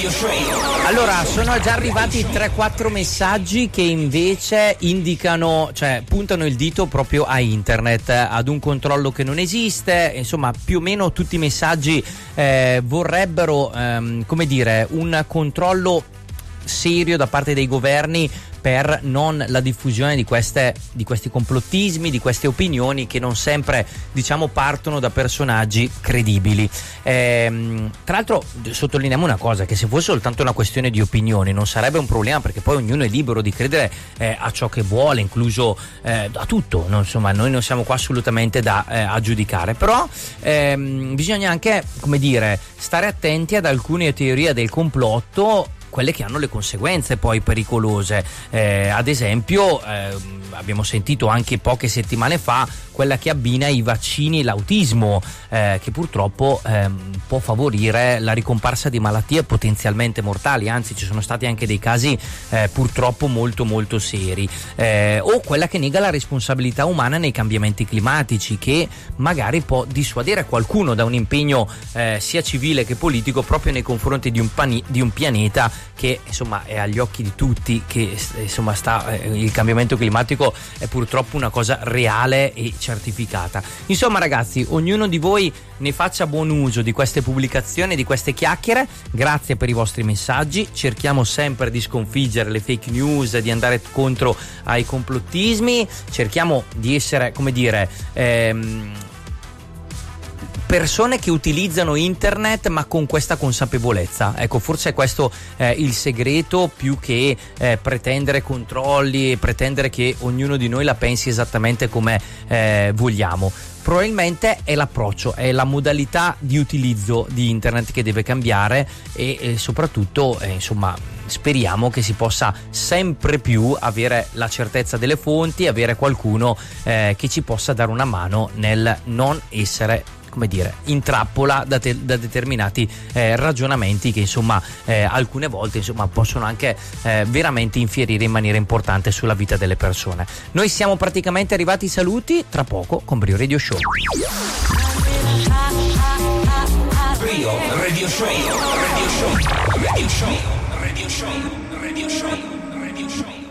Radio Show. Allora, sono già arrivati 3-4 messaggi che invece indicano, cioè puntano il dito proprio a internet, ad un controllo che non esiste. Insomma, più o meno tutti i messaggi vorrebbero, come dire, un controllo serio da parte dei governi per non la diffusione di questi complottismi, di queste opinioni che non sempre, diciamo, partono da personaggi credibili. Tra l'altro sottolineiamo una cosa, che se fosse soltanto una questione di opinioni non sarebbe un problema, perché poi ognuno è libero di credere a ciò che vuole, incluso a tutto, no? Insomma, noi non siamo qua assolutamente a giudicare, però bisogna anche, come dire, stare attenti ad alcune teorie del complotto, quelle che hanno le conseguenze poi pericolose. Ad esempio abbiamo sentito anche poche settimane fa quella che abbina i vaccini e l'autismo, che purtroppo può favorire la ricomparsa di malattie potenzialmente mortali, anzi ci sono stati anche dei casi purtroppo molto molto seri, o quella che nega la responsabilità umana nei cambiamenti climatici, che magari può dissuadere qualcuno da un impegno sia civile che politico proprio nei confronti di un pianeta che insomma è agli occhi di tutti, che insomma il cambiamento climatico è purtroppo una cosa reale e certificata. Insomma ragazzi, ognuno di voi ne faccia buon uso di queste pubblicazioni, di queste chiacchiere. Grazie per i vostri messaggi, cerchiamo sempre di sconfiggere le fake news, di andare contro ai complottismi, cerchiamo di essere, come dire, persone che utilizzano internet ma con questa consapevolezza. Ecco, forse è questo il segreto, più che pretendere controlli e pretendere che ognuno di noi la pensi esattamente come vogliamo. Probabilmente è l'approccio, è la modalità di utilizzo di internet che deve cambiare, e soprattutto insomma speriamo che si possa sempre più avere la certezza delle fonti, avere qualcuno che ci possa dare una mano nel non essere, come dire, in trappola da determinati ragionamenti che insomma alcune volte insomma possono anche veramente infierire in maniera importante sulla vita delle persone. Noi siamo praticamente arrivati ai saluti, tra poco con Brio Radio Show. Brio Radio Show. Radio Show. Radio Show. Radio Show. Radio Show. Radio Show.